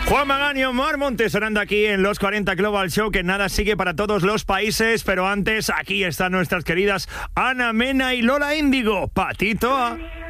Juan Magán y Omar Montes sonando aquí en los 40 Global Show, que nada sigue para todos los países, pero antes aquí están nuestras queridas Ana Mena y Lola Índigo. Patito A.